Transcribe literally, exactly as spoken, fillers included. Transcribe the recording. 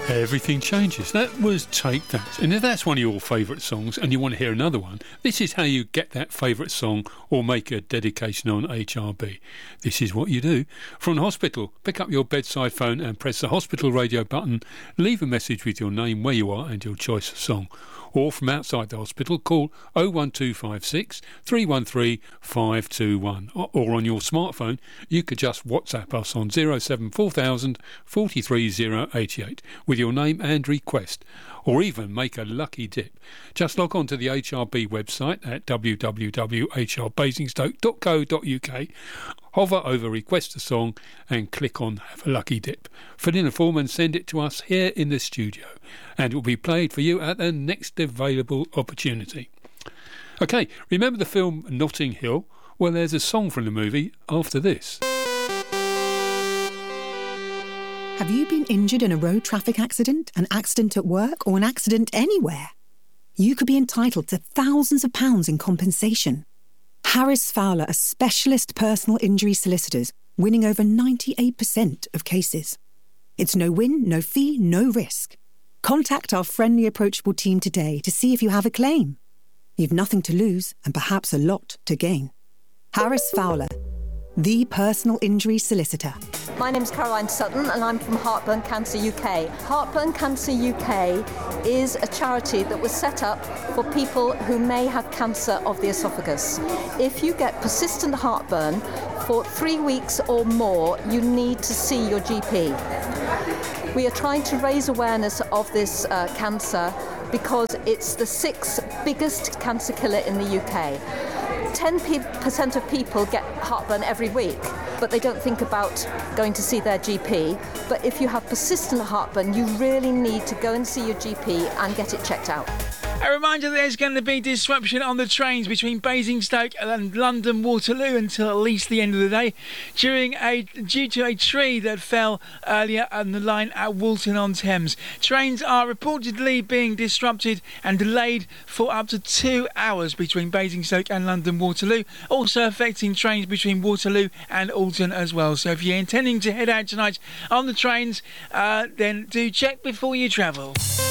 Everything changes. That was Take That. And if that's one of your favourite songs and you want to hear another one, this is how you get that favourite song or make a dedication on H R B. This is what you do. From the hospital, pick up your bedside phone and press the hospital radio button. Leave a message with your name, where you are and your choice of song. Or from outside the hospital, call oh one two five six, three one three, five two one. Or on your smartphone, you could just WhatsApp us on oh seven four thousand, four three oh eight eight with your name and request. Or even make a lucky dip. Just log on to the H R B website at w w w dot h r basingstoke dot co dot u k, hover over Request a Song and click on Have a Lucky Dip. Fill in a form and send it to us here in the studio, and it will be played for you at the next available opportunity. OK, remember the film Notting Hill? Well, there's a song from the movie after this. Have you been injured in a road traffic accident, an accident at work, or an accident anywhere? You could be entitled to thousands of pounds in compensation. Harris Fowler are specialist personal injury solicitors, winning over ninety-eight percent of cases. It's no win, no fee, no risk. Contact our friendly, approachable team today to see if you have a claim. You've nothing to lose and perhaps a lot to gain. Harris Fowler, the personal injury solicitor. My name's Caroline Sutton and I'm from Heartburn Cancer U K. Heartburn Cancer U K is a charity that was set up for people who may have cancer of the esophagus. If you get persistent heartburn for three weeks or more, you need to see your G P. We are trying to raise awareness of this uh, cancer because it's the sixth biggest cancer killer in the U K. ten percent of people get heartburn every week, but they don't think about going to see their G P. But if you have persistent heartburn, you really need to go and see your G P and get it checked out. A reminder that there's going to be disruption on the trains between Basingstoke and London Waterloo until at least the end of the day during a due to a tree that fell earlier on the line at Walton-on-Thames. Trains are reportedly being disrupted and delayed for up to two hours between Basingstoke and London Waterloo, also affecting trains between Waterloo and Alton as well. So if you're intending to head out tonight on the trains, uh, then do check before you travel.